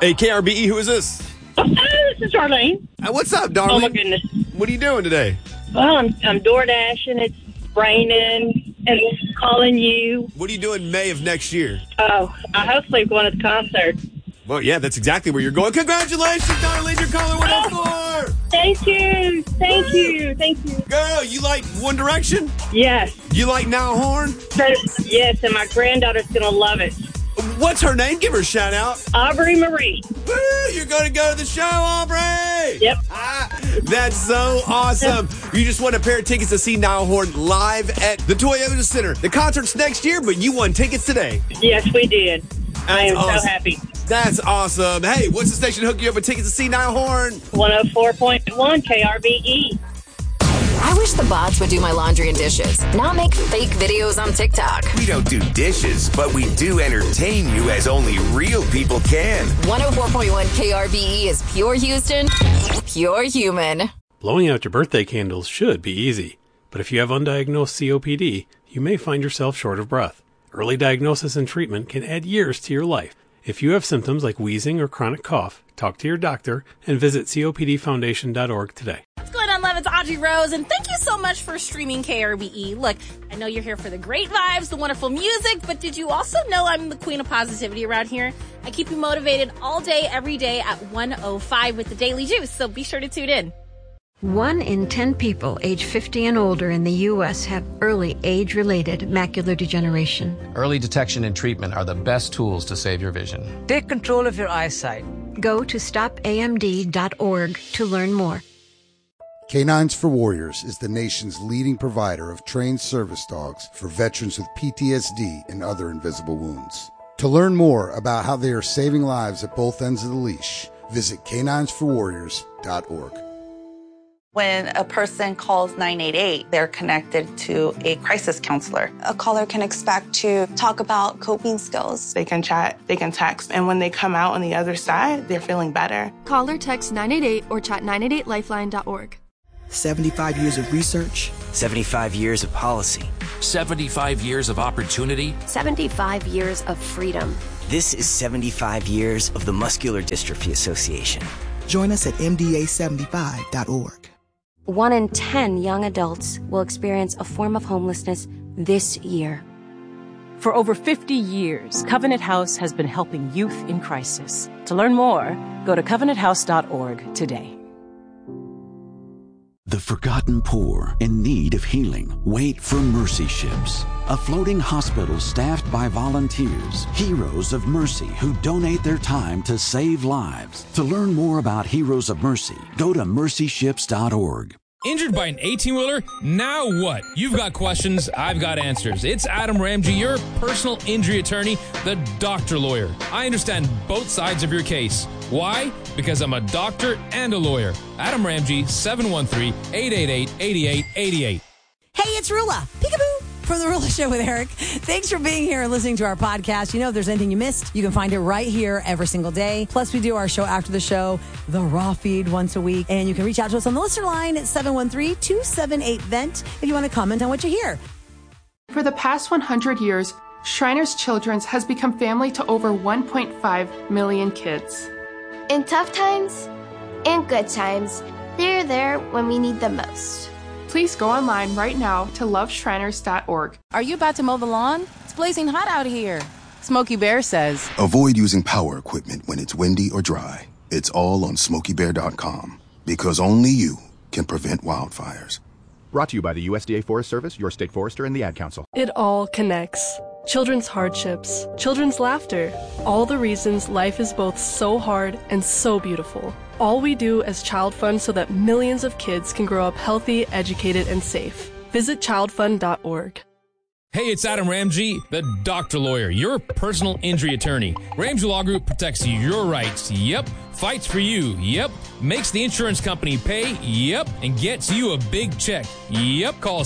Hey, KRBE, who is this? This is Darlene. What's up, darling? Oh, my goodness. What are you doing today? Well, I'm door dashing. It's raining and calling you. What are you doing May of next year? Oh, I hopefully going to the concert. Well, yeah, that's exactly where you're going. Congratulations, darling. You're calling 104. Thank you. Thank you. Thank you. Girl, you like One Direction? Yes. You like Niall Horn? Yes, and my granddaughter's going to love it. What's her name? Give her a shout out. Aubrey Marie. Woo, you're going to go to the show, Aubrey. Yep. That's so awesome. You just won a pair of tickets to see Niall Horn live at the Toyota Center. The concert's next year, but you won tickets today. Yes, we did. I am awesome. so happy. That's awesome. Hey, what's the station to hook you up with tickets to see Niall Horn? 104.1 KRBE. I wish the bots would do my laundry and dishes, not make fake videos on TikTok. We don't do dishes, but we do entertain you as only real people can. 104.1 KRBE is pure Houston, pure human. Blowing out your birthday candles should be easy, but if you have undiagnosed COPD, you may find yourself short of breath. Early diagnosis and treatment can add years to your life. If you have symptoms like wheezing or chronic cough, talk to your doctor and visit copdfoundation.org today. What's going on, love? It's Audrey Rose, and thank you so much for streaming KRBE. Look, I know you're here for the great vibes, the wonderful music, but did you also know I'm the queen of positivity around here? I keep you motivated all day, every day at 1:05 with the Daily Juice, so be sure to tune in. 1 in 10 people age 50 and older in the U.S. have early age-related macular degeneration. Early detection and treatment are the best tools to save your vision. Take control of your eyesight. Go to stopamd.org to learn more. Canines for Warriors is the nation's leading provider of trained service dogs for veterans with PTSD and other invisible wounds. To learn more about how they are saving lives at both ends of the leash, visit caninesforwarriors.org. When a person calls 988, they're connected to a crisis counselor. A caller can expect to talk about coping skills. They can chat, they can text, and when they come out on the other side, they're feeling better. Call or text 988 or chat 988lifeline.org. 75 years of research. 75 years of policy. 75 years of opportunity. 75 years of freedom. This is 75 years of the Muscular Dystrophy Association. Join us at mda75.org. 1 in 10 young adults will experience a form of homelessness this year. For over 50 years, Covenant House has been helping youth in crisis. To learn more, go to covenanthouse.org today. The forgotten poor in need of healing wait for Mercy Ships, a floating hospital staffed by volunteers, heroes of mercy who donate their time to save lives. To learn more about Heroes of Mercy, go to mercyships.org. Injured by an 18-wheeler? Now what? You've got questions, I've got answers. It's Adam Ramsey, your personal injury attorney, the doctor lawyer. I understand both sides of your case. Why? Because I'm a doctor and a lawyer. Adam Ramsey, 713-888-8888. Hey, it's Rula. Peekaboo. From The Rula Show with Eric. Thanks for being here and listening to our podcast. You know, if there's anything you missed, you can find it right here every single day. Plus, we do our show after the show, the raw feed once a week. And you can reach out to us on the listener line at 713-278-VENT if you want to comment on what you hear. For the past 100 years, Shriners Children's has become family to over 1.5 million kids. In tough times and good times, they're there when we need them most. Please go online right now to loveshriners.org. Are you about to mow the lawn? It's blazing hot out here. Smokey Bear says, avoid using power equipment when it's windy or dry. It's all on SmokeyBear.com, because only you can prevent wildfires. Brought to you by the USDA Forest Service, your state forester, and the Ad Council. It all connects. Children's hardships, children's laughter, all the reasons life is both so hard and so beautiful. All we do as Child Fund so that millions of kids can grow up healthy, educated, and safe. Visit childfund.org. Hey, it's Adam Ramsey, the doctor lawyer, your personal injury attorney. Ramsey Law Group protects your rights. Yep. Fights for you. Yep. Makes the insurance company pay. Yep. And gets you a big check. Yep. Call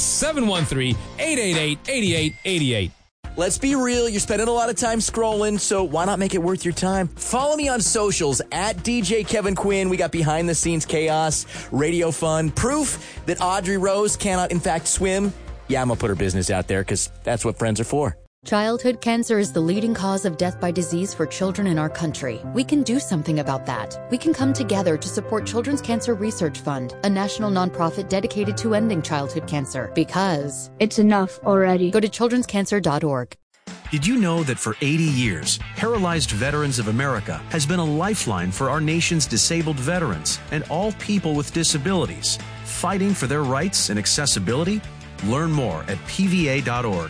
713-888-8888. Let's be real, you're spending a lot of time scrolling, so why not make it worth your time? Follow me on socials, at DJ Kevin Quinn. We got behind-the-scenes chaos, radio fun, proof that Audrey Rose cannot, in fact, swim. Yeah, I'm going to put her business out there because that's what friends are for. Childhood cancer is the leading cause of death by disease for children in our country. We can do something about that. We can come together to support Children's Cancer Research Fund, a national nonprofit dedicated to ending childhood cancer. Because it's enough already. Go to childrenscancer.org. Did you know that for 80 years, Paralyzed Veterans of America has been a lifeline for our nation's disabled veterans and all people with disabilities, fighting for their rights and accessibility? Learn more at pva.org.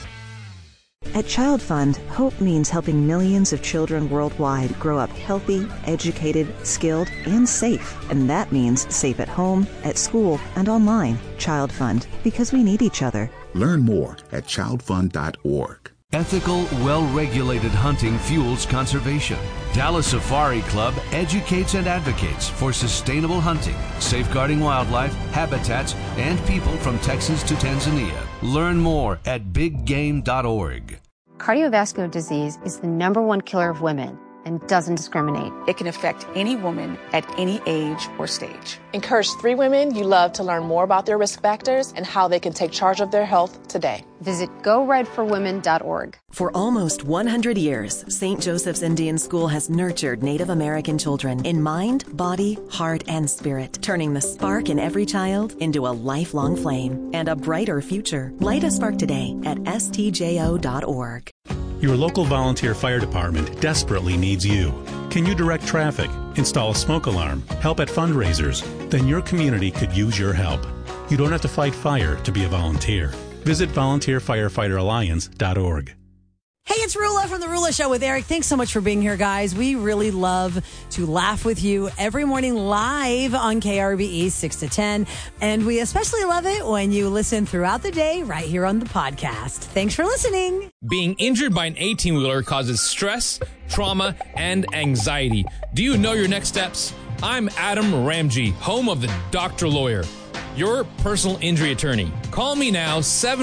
At Child Fund, hope means helping millions of children worldwide grow up healthy, educated, skilled, and safe. And that means safe at home, at school, and online. Child Fund, because we need each other. Learn more at childfund.org. Ethical, well-regulated hunting fuels conservation. Dallas Safari Club educates and advocates for sustainable hunting, safeguarding wildlife, habitats, and people from Texas to Tanzania. Learn more at biggame.org. Cardiovascular disease is the #1 killer of women and doesn't discriminate. It can affect any woman at any age or stage. Encourage 3 women you love to learn more about their risk factors and how they can take charge of their health today. Visit GoRedForWomen.org. For almost 100 years, St. Joseph's Indian School has nurtured Native American children in mind, body, heart, and spirit, turning the spark in every child into a lifelong flame and a brighter future. Light a spark today at stjo.org. Your local volunteer fire department desperately needs you. Can you direct traffic, install a smoke alarm, help at fundraisers? Then your community could use your help. You don't have to fight fire to be a volunteer. Visit volunteerfirefighteralliance.org. Hey, it's Rula from The Rula Show with Eric. Thanks so much for being here, guys. We really love to laugh with you every morning live on KRBE 6 to 10. And we especially love it when you listen throughout the day right here on the podcast. Thanks for listening. Being injured by an 18-wheeler causes stress, trauma, and anxiety. Do you know your next steps? I'm Adam Ramji, home of the Dr. Lawyer, your personal injury attorney. Call me now,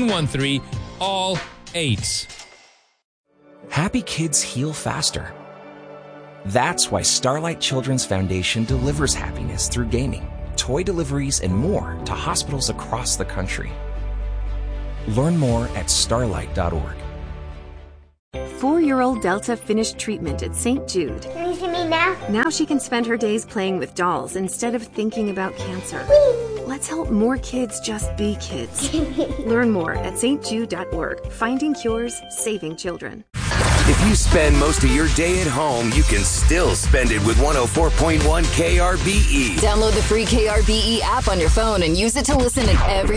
713-ALL-8. Happy kids heal faster. That's why Starlight Children's Foundation delivers happiness through gaming, toy deliveries, and more to hospitals across the country. Learn more at starlight.org. 4-year-old Delta finished treatment at St. Jude. Can you see me now? Now she can spend her days playing with dolls instead of thinking about cancer. Let's help more kids just be kids. Learn more at stjude.org. Finding cures, saving children. If you spend most of your day at home, you can still spend it with 104.1 KRBE. Download the free KRBE app on your phone and use it to listen to every